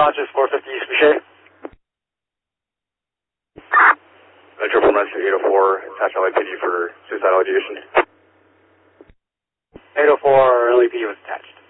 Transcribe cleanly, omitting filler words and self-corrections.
conscious 450 East Boucher. Triple Rescue 804, attach LAPD for suicidal ideation. 804 LAPD was attached.